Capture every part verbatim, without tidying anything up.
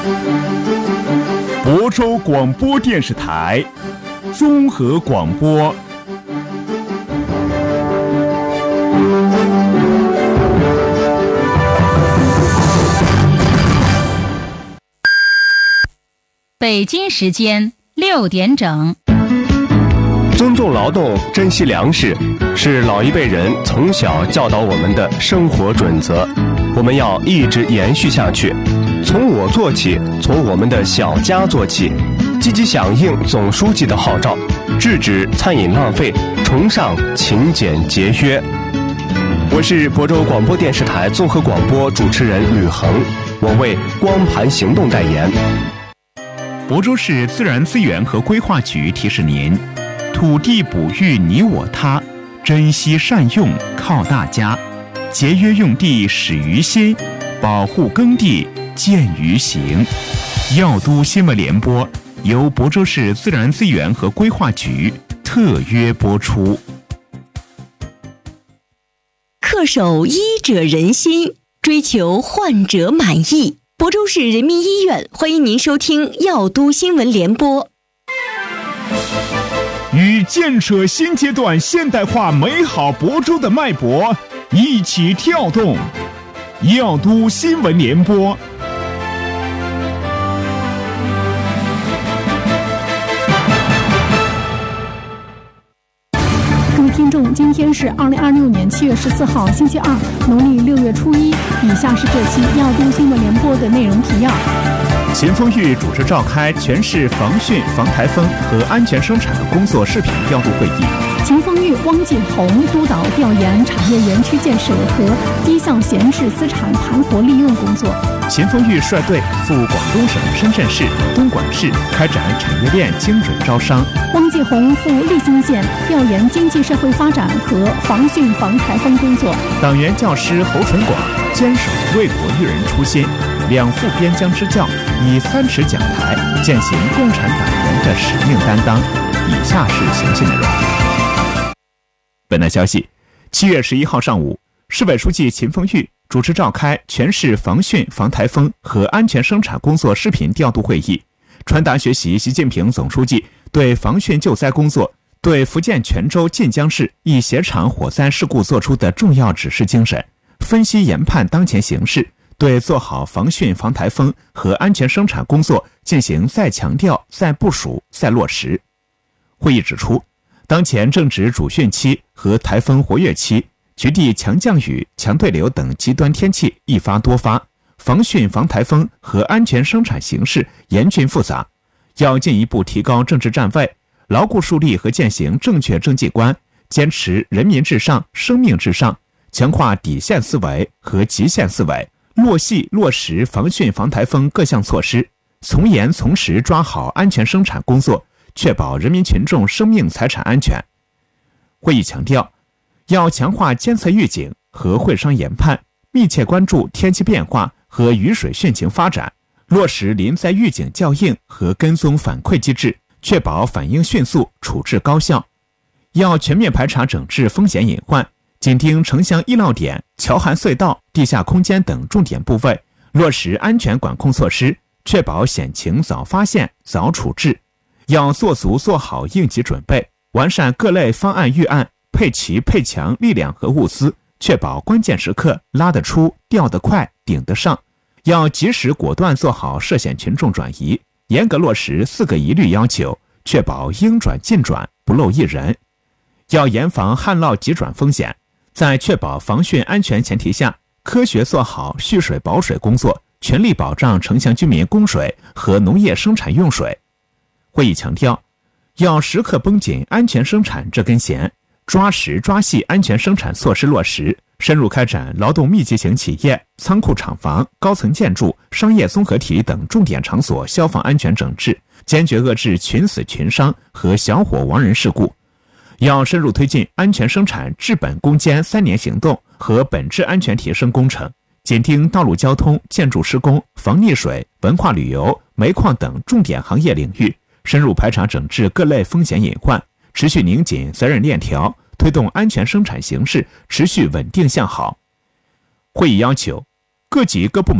亳州广播电视台综合广播。 北京时间六点整。 尊重劳动，珍惜粮食，是老一辈人从小教导我们的生活准则，我们要一直延续下去。从我做起，从我们的小家做起，积极响应总书记的号召，制止餐饮浪费，崇尚勤俭节约。我是亳州广播电视台综合广播主持人吕恒，我为光盘行动代言。 亳州市自然资源和规划局提示您：土地哺育你我他，珍惜善用靠大家，节约用地始于心，保护耕地见于行。药都新闻联播由亳州市自然资源和规划局特约播出。 恪守医者仁心，追求患者满意。亳州市人民医院欢迎您收听药都新闻联播。 与建设新阶段现代化美好亳州的脉搏一起跳动，药都新闻联播。 各位听众，今天是二零二六年七月十四号，星期二，农历六月初一。以下是这期药都新闻联播的内容提要。 秦凤玉主持召开全市防汛、防台风和安全生产工作视频调度会议。 秦凤玉、汪继红督导调研产业园区建设和低效闲置资产盘活利用工作。 秦凤玉率队赴广东省深圳市、东莞市开展产业链精准招商。 汪继红赴利兴县调研经济社会发展和防汛防台风工作。 党员教师侯纯广坚守为国育人初心，两副边疆支教，以三尺讲台践行共产党员的使命担当。以下是详细内容。本台消息，七月十一号上午，市委书记秦凤玉主持召开全市防汛、防台风和安全生产工作视频调度会议，传达学习习近平总书记对防汛救灾工作、对福建泉州晋江市一携场火灾事故作出的重要指示精神，分析研判当前形势，对做好防汛、防台风和安全生产工作进行再强调、再部署、再落实。会议指出，当前正值主汛期和台风活跃期，局地强降雨、强对流等极端天气一发多发，防汛、防台风和安全生产形势严峻复杂，要进一步提高政治站位，牢固树立和践行正确政绩观，坚持人民至上、生命至上，强化底线思维和极限思维，落细落实防汛、防台风各项措施，从严从实抓好安全生产工作，确保人民群众生命财产安全。会议强调，要强化监测预警和会商研判，密切关注天气变化和雨水汛情发展，落实临灾预警校应和跟踪反馈机制，确保反应迅速、处置高效。要全面排查整治风险隐患，紧盯城乡医疗点、桥涵隧道、地下空间等重点部位，落实安全管控措施，确保险情早发现、早处置。要做足做好应急准备，完善各类方案预案，配齐配强力量和物资，确保关键时刻拉得出、调得快、顶得上。要及时果断做好涉险群众转移，严格落实四个一律要求，确保应转尽转，不漏一人。要严防旱涝急转风险，在确保防汛安全前提下，科学做好蓄水保水工作，全力保障城乡居民供水和农业生产用水。会议强调，要时刻绷紧安全生产这根弦，抓实抓细安全生产措施落实，深入开展劳动密集型企业、仓库厂房、高层建筑、商业综合体等重点场所消防安全整治，坚决遏制群死群伤和小火亡人事故。要深入推进安全生产治本攻坚三年行动和本质安全提升工程，紧盯道路交通、建筑施工、防溺水、文化旅游、煤矿等重点行业领域，深入排查整治各类风险隐患，持续拧紧责任链条，推动安全生产形势持续稳定向好。会议要求，各级各部门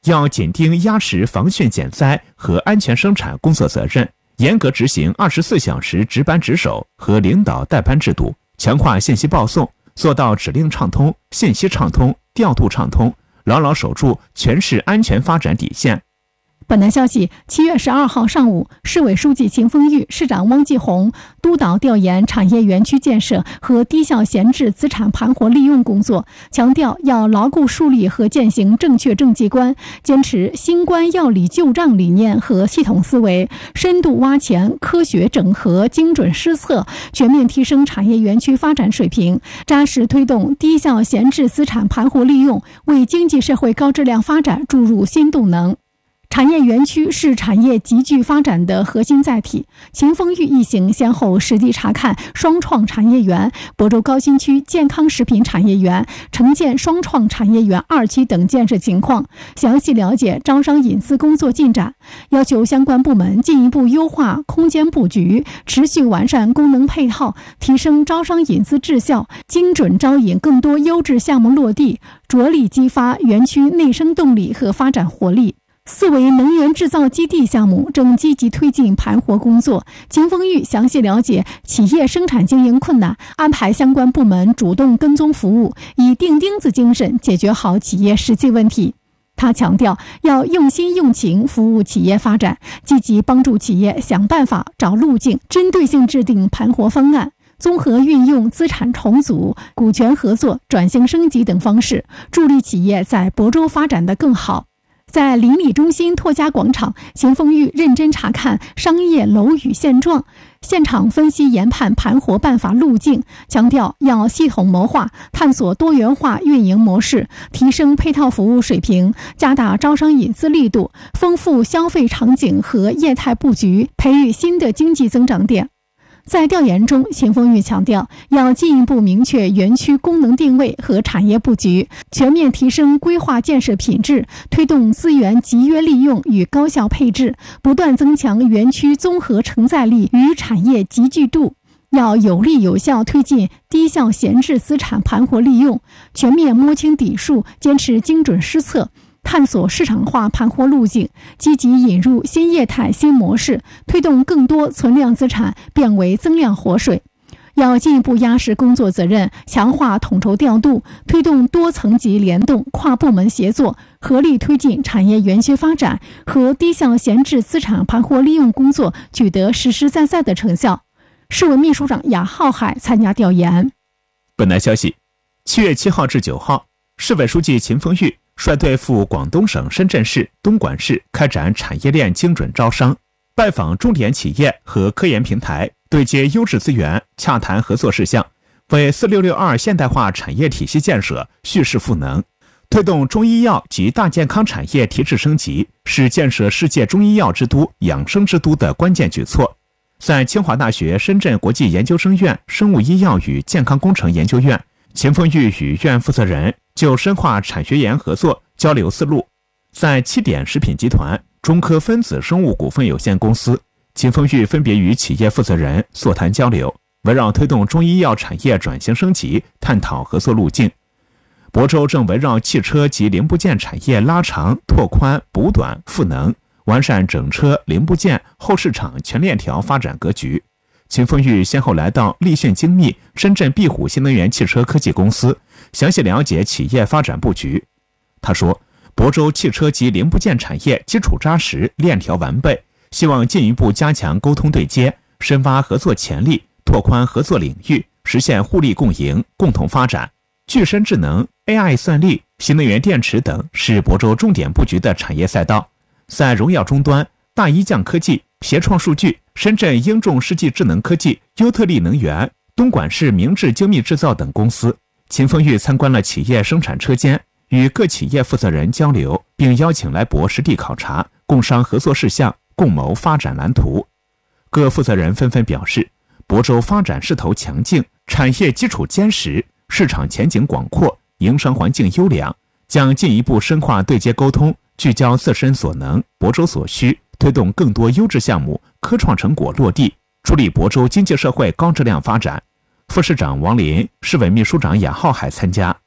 要紧盯压实防汛减灾和安全生产工作责任，严格执行二十四小时值班值守和领导带班制度，强化信息报送，做到指令畅通、信息畅通、调度畅通，牢牢守住全市安全发展底线。 本台消息，七月十二号上午，市委书记秦凤玉、市长汪继红督导调研产业园区建设和低效闲置资产盘活利用工作，强调要牢固树立和践行正确政绩观，坚持新官要理旧账理念和系统思维，深度挖潜、科学整合、精准施策，全面提升产业园区发展水平，扎实推动低效闲置资产盘活利用，为经济社会高质量发展注入新动能。产业园区是产业集聚发展的核心载体。秦凤玉一行先后实地查看双创产业园、亳州高新区健康食品产业园、城建双创产业园二期等建设情况，详细了解招商引资工作进展，要求相关部门进一步优化空间布局，持续完善功能配套，提升招商引资质效，精准招引更多优质项目落地，着力激发园区内生动力和发展活力。四维能源制造基地项目正积极推进盘活工作。秦凤玉详细了解企业生产经营困难，安排相关部门主动跟踪服务，以钉钉子精神解决好企业实际问题。他强调，要用心用情服务企业发展，积极帮助企业想办法、找路径，针对性制定盘活方案，综合运用资产重组、股权合作、转型升级等方式，助力企业在亳州发展得更好。在邻里中心拓家广场，秦凤玉认真查看商业楼宇现状，现场分析研判盘活办法路径，强调要系统谋划，探索多元化运营模式，提升配套服务水平，加大招商引资力度，丰富消费场景和业态布局，培育新的经济增长点。在调研中，秦凤玉强调，要进一步明确园区功能定位和产业布局，全面提升规划建设品质，推动资源集约利用与高效配置，不断增强园区综合承载力与产业集聚度。要有力有效推进低效闲置资产盘活利用，全面摸清底数，坚持精准施策，探索市场化盘活路径，积极引入新业态新模式，推动更多存量资产变为增量活水。要进一步压实工作责任，强化统筹调度，推动多层级联动、跨部门协作，合力推进产业园区发展和低效闲置资产盘活利用工作取得实实在在的成效。市委秘书长雅浩海参加调研。 本台消息，七月七号至九号，市委书记秦凤玉率队赴广东省深圳市、东莞市开展产业链精准招商，拜访重点企业和科研平台，对接优质资源，洽谈合作事项，为四六六二现代化产业体系建设蓄势赋能，推动中医药及大健康产业提质升级，是建设世界中医药之都、养生之都的关键举措。在清华大学深圳国际研究生院生物医药与健康工程研究院，秦凤玉与院负责人就深化产学研合作交流思路。在七点食品集团、中科分子生物股份有限公司，秦凤玉分别与企业负责人座谈交流，围绕推动中医药产业转型升级探讨合作路径。亳州正围绕汽车及零部件产业拉长、拓宽、补短、赋能，完善整车零部件后市场全链条发展格局。秦凤玉先后来到立讯精密、深圳壁虎新能源汽车科技公司，详细了解企业发展布局。他说，亳州汽车及零部件产业基础扎实，链条完备，希望进一步加强沟通对接，深挖合作潜力，拓宽合作领域，实现互利共赢、共同发展。具身智能、A I 算力、新能源电池等是亳州重点布局的产业赛道。在荣耀终端、大一降科技、协创数据、深圳英众世纪智能科技、优特利能源、东莞市明治精密制造等公司，秦凤玉参观了企业生产车间，与各企业负责人交流，并邀请来亳实地考察，共商合作事项，共谋发展蓝图。各负责人纷纷表示，亳州发展势头强劲，产业基础坚实，市场前景广阔，营商环境优良，将进一步深化对接沟通，聚焦自身所能、亳州所需，推动更多优质项目、科创成果落地，助力亳州经济社会高质量发展。副市长王林、市委秘书长雅浩海参加。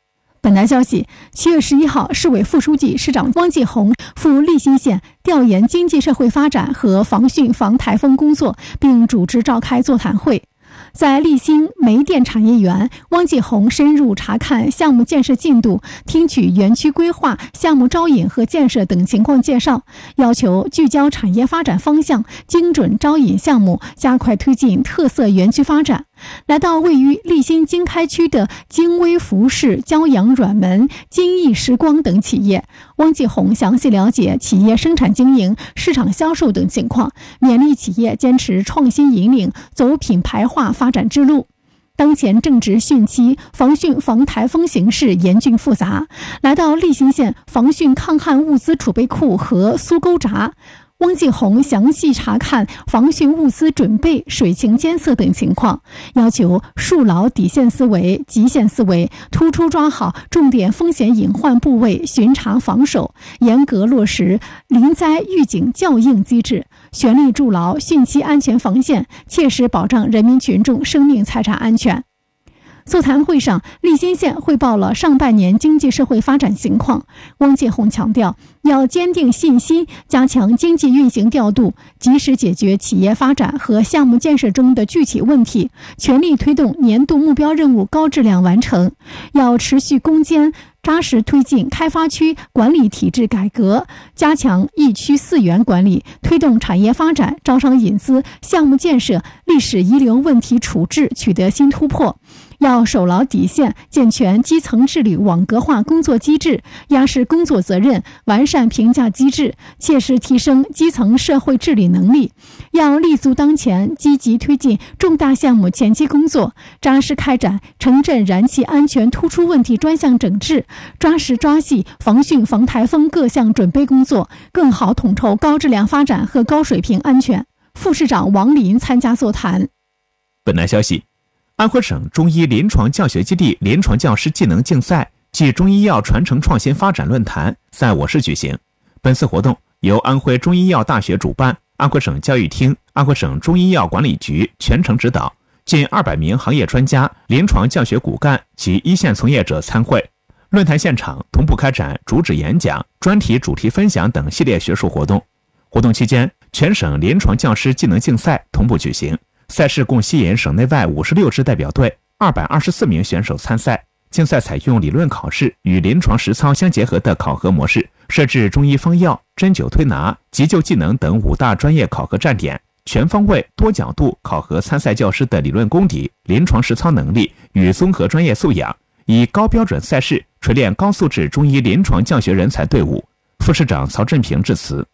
本台消息，七月十一号，市委副书记、市长汪继红赴利辛县调研经济社会发展和防汛防台风工作，并主持召开座谈会。在利辛煤电产业园，汪继红深入查看项目建设进度，听取园区规划、项目招引和建设等情况介绍，要求聚焦产业发展方向，精准招引项目，加快推进特色园区发展。来到位于利辛经开区的京威服饰、骄阳软门、金益时光等企业，汪继红详细了解企业生产经营、市场销售等情况，勉励企业坚持创新引领，走品牌化发展之路。当前正值汛期，防汛防台风形势严峻复杂。来到利辛县防汛抗旱物资储备库和苏沟闸，汪继红详细查看防汛物资准备、水情监测等情况，要求树牢底线思维、极限思维，突出抓好重点风险隐患部位巡查防守，严格落实临灾预警校应机制，全力筑牢汛期安全防线，切实保障人民群众生命财产安全。座谈会上，利辛县汇报了上半年经济社会发展情况。汪继红强调，要坚定信心，加强经济运行调度，及时解决企业发展和项目建设中的具体问题，全力推动年度目标任务高质量完成。要持续攻坚，扎实推进开发区管理体制改革，加强一区四园管理，推动产业发展、招商引资、项目建设、历史遗留问题处置取得新突破。要守牢底线，健全基层治理网格化工作机制，压实工作责任，完善评价机制，切实提升基层社会治理能力。要立足当前，积极推进重大项目前期工作，扎实开展城镇燃气安全突出问题专项整治，抓实抓细防汛防台风各项准备工作，更好统筹高质量发展和高水平安全。副市长王林参加座谈。 本台消息，安徽省中医临床教学基地临床教师技能竞赛暨中医药传承创新发展论坛在我市举行。本次活动由安徽中医药大学主办，安徽省教育厅、安徽省中医药管理局全程指导，近二百名行业专家、临床教学骨干及一线从业者参会。论坛现场同步开展主旨演讲、专题主题分享等系列学术活动。活动期间，全省临床教师技能竞赛同步举行。赛事共吸引省内外五十六支代表队、二百二十四名选手参赛。竞赛采用理论考试与临床实操相结合的考核模式，设置中医方药、针灸推拿、急救技能等五大专业考核站点，全方位、多角度考核参赛教师的理论功底、临床实操能力与综合专业素养，以高标准赛事锤炼高素质中医临床教学人才队伍。副市长曹振平致辞。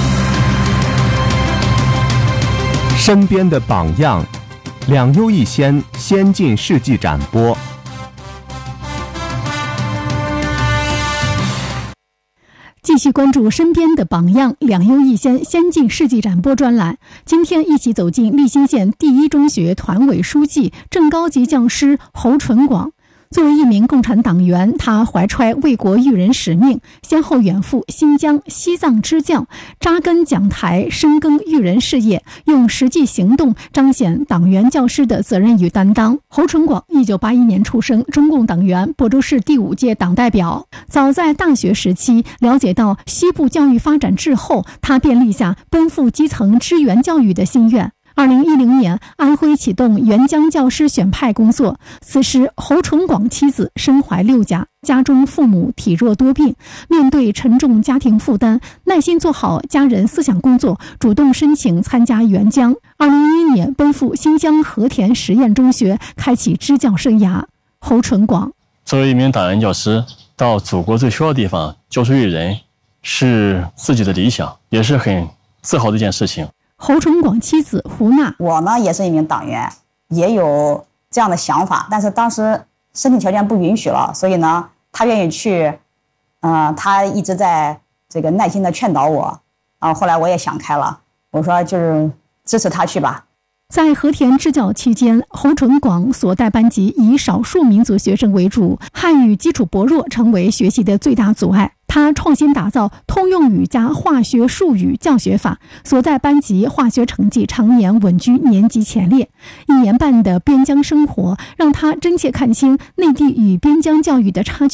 身边的榜样，两优一先先进事迹展播。 继续关注身边的榜样，两优一先先进事迹展播专栏。今天一起走进利辛县第一中学团委书记、正高级教师侯纯广。作为一名共产党员，他怀揣为国育人使命，先后远赴新疆、西藏支教，扎根讲台，深耕育人事业，用实际行动彰显党员教师的责任与担当。侯纯广一九八一年出生，中共党员，亳州市第五届党代表。早在大学时期，了解到西部教育发展滞后，他便立下奔赴基层支援教育的心愿。二零一零年，安徽启动援疆教师选派工作。此时，侯纯广妻子身怀六甲，家中父母体弱多病，面对沉重家庭负担，耐心做好家人思想工作，主动申请参加援疆。二零一一年，奔赴新疆和田实验中学，开启支教生涯。侯纯广作为一名党员教师，到祖国最需要的地方教书育人，是自己的理想，也是很自豪的一件事情。 侯纯广妻子胡娜， 我呢也是一名党员，也有这样的想法，但是当时身体条件不允许了，所以呢，他愿意去，呃，他一直在这个耐心的劝导我，啊，后来我也想开了，我说就是支持他去吧。 在和田支教期间，侯纯广所带班级以少数民族学生为主，汉语基础薄弱成为学习的最大阻碍。他创新打造通用语加化学术语教学法，所在班级化学成绩常年稳居年级前列。一年半的边疆生活，让他真切看清内地与边疆教育的差距。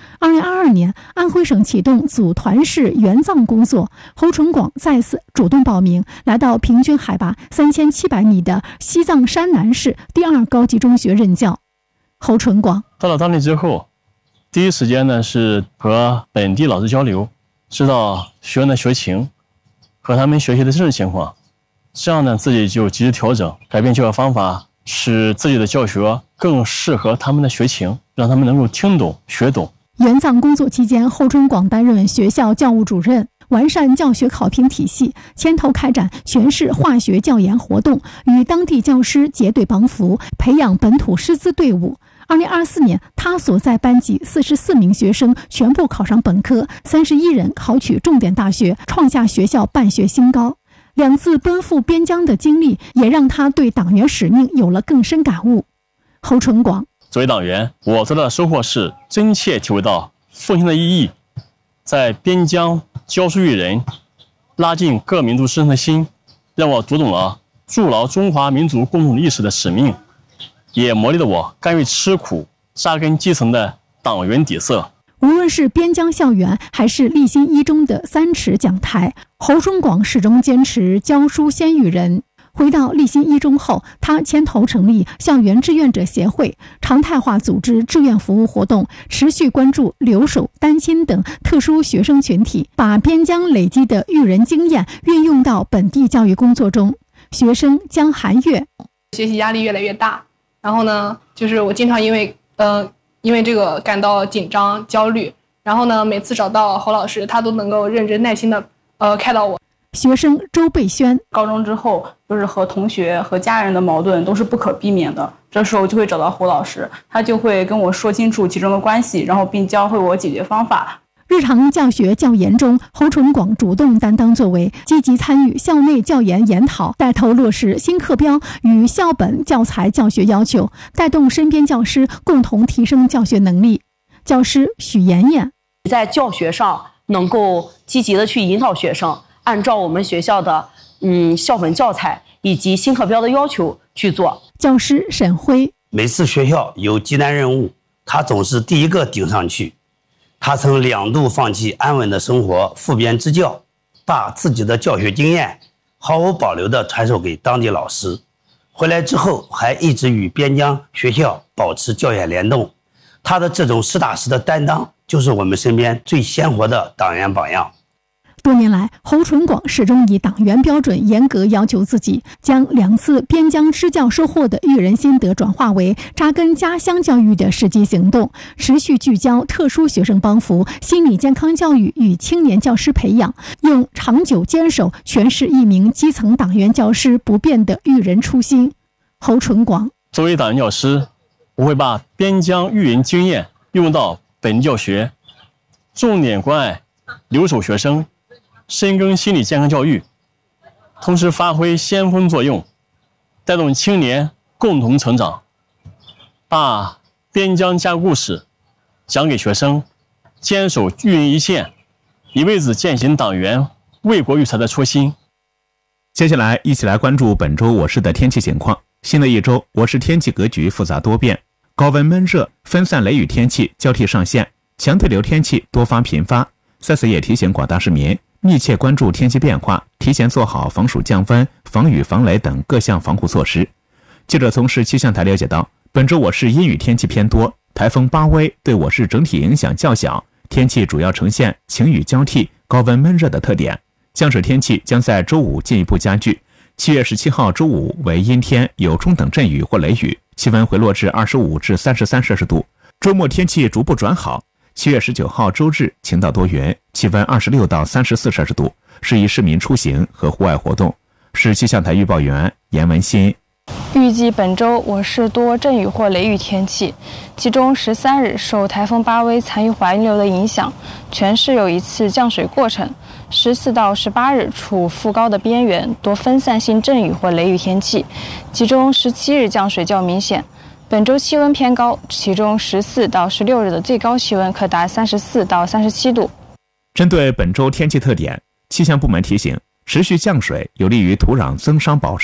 二零二二年，安徽省启动组团式援藏工作，侯纯广再次主动报名，来到平均海拔三千七百米的西藏山南市第二高级中学任教。侯纯广到了当地之后，第一时间呢是和本地老师交流，知道学员的学情和他们学习的真实情况，这样呢自己就及时调整，改变教学方法，使自己的教学更适合他们的学情，让他们能够听懂学懂。 援藏工作期间，侯纯广担任学校教务主任，完善教学考评体系，牵头开展全市化学教研活动，与当地教师结对帮扶，培养本土师资队伍。二零二四年，他所在班级四十四名学生全部考上本科，三十一人考取重点大学，创下学校办学新高。两次奔赴边疆的经历，也让他对党员使命有了更深感悟。侯纯广作为党员，我最大的收获是真切体会到奉献的意义，在边疆教书育人，拉近各民族师生的心，让我读懂了筑牢中华民族共同历史的使命，也磨砺了我甘于吃苦、扎根基层的党员底色。 无论是边疆校园，还是立新一中的三尺讲台，侯纯广始终坚持教书先育人。回到立新一中后，他牵头成立校园志愿者协会，常态化组织志愿服务活动，持续关注留守、单亲等特殊学生群体，把边疆累积的育人经验运用到本地教育工作中。学生江寒月学习压力越来越大，然后呢，就是我经常因为呃因为这个感到紧张、焦虑，然后呢，每次找到侯老师，他都能够认真耐心的呃开导我。 学生周贝轩高中之后，就是和同学和家人的矛盾都是不可避免的，这时候就会找到侯老师，他就会跟我说清楚其中的关系，然后并教会我解决方法。 日常教学教研中，侯纯广主动担当作为，积极参与校内教研研讨，带头落实新课标与校本教材教学要求，带动身边教师共同提升教学能力。教师许妍妍在教学上能够积极的去引导学生，按照我们学校的嗯校本教材以及新课标的要求去做。 教师沈辉每次学校有急难任务，他总是第一个顶上去。他曾两度放弃安稳的生活，赴边支教，把自己的教学经验毫无保留地传授给当地老师。回来之后，还一直与边疆学校保持教研联动。他的这种实打实的担当，就是我们身边最鲜活的党员榜样。 多年来，侯纯广始终以党员标准严格要求自己，将两次边疆支教收获的育人心得转化为扎根家乡教育的实际行动，持续聚焦特殊学生帮扶、心理健康教育与青年教师培养，用长久坚守诠释一名基层党员教师不变的育人初心。侯纯广作为党员教师，我会把边疆育人经验用到本地教学，重点关爱留守学生，深耕心理健康教育，同时发挥先锋作用，带动青年共同成长，把边疆家故事讲给学生，坚守育人一线，一辈子践行党员为国育才的初心。 接下来一起来关注本周我市的天气情况。新的一周，我市天气格局复杂多变，高温闷热、分散雷雨天气交替上线，强对流天气多发频发。赛斯也提醒广大市民密切关注天气变化，提前做好防暑降温、防雨防雷等各项防护措施。记者从市气象台了解到，本周我市阴雨天气偏多，台风巴威对我市整体影响较小，天气主要呈现晴雨交替、高温闷热的特点。降水天气将在周五进一步加剧。七月十七号周五为阴天，有中等阵雨或雷雨，气温回落至二十五至三十三摄氏度。周末天气逐步转好。七月十九号周日晴到多云，气温二十六到三十四摄氏度，适宜市民出行和户外活动。市气象台预报员严文新。 预计本周我市多阵雨或雷雨天气，其中十三日受台风巴威残余环流的影响，全市有一次降水过程。十四到十八日处副高的边缘多分散性阵雨或雷雨天气，其中十七日降水较明显。本周气温偏高，其中十四到十六日的最高气温可达三十四到三十七度。 针对本周天气特点，气象部门提醒，持续降水有利于土壤增伤保墒，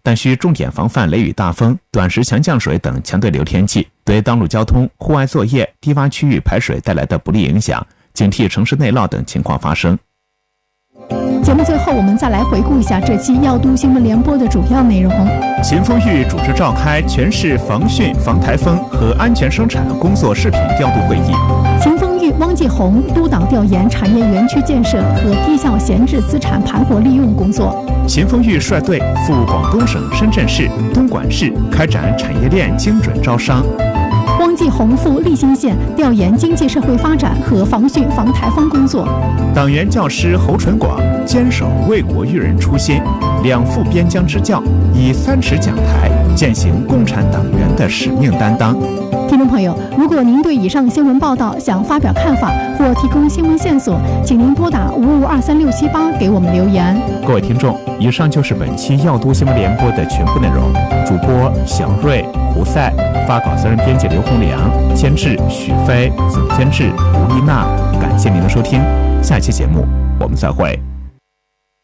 但需重点防范雷雨大风、短时强降水等强对流天气对道路交通、户外作业、低洼区域排水带来的不利影响，警惕城市内涝等情况发生。 节目最后，我们再来回顾一下这期要都新闻联播的主要内容。 秦风裕主持召开全市防汛、防台风和安全生产工作视频调度会议。 秦风裕、汪继红督导调研产业园区建设和低效闲置资产盘活利用工作。 秦风裕率队赴广东省深圳市、东莞市开展产业链精准招商。 汪继红赴利兴县调研经济社会发展和防汛防台风工作。 党员教师侯纯广坚守为国育人初心，两副边疆支教，以三尺讲台践行共产党员的使命担当。 听众朋友，如果您对以上新闻报道想发表看法或提供新闻线索，请您拨打五五二三六七八给我们留言。 各位听众，以上就是本期要都新闻联播的全部内容。主播小瑞、胡赛，发稿责任编辑刘洪良，监制许飞，总监制吴丽娜。感谢您的收听，下期节目我们再会。